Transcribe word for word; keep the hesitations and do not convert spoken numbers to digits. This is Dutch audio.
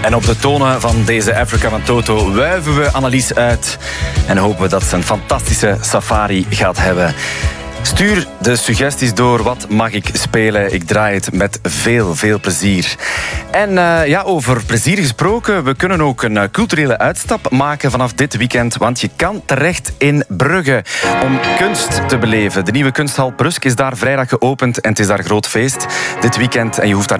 En op de tonen van deze Africa van Toto wuiven we Annelies uit en hopen we dat ze een fantastische safari gaat hebben. Stuur de suggesties door. Wat mag ik spelen? Ik draai het met veel, veel plezier. En uh, ja, over plezier gesproken, we kunnen ook een uh, culturele uitstap maken vanaf dit weekend, want je kan terecht in Brugge om kunst te beleven. De nieuwe kunsthal Prusk is daar vrijdag geopend en het is daar groot feest dit weekend en je hoeft daar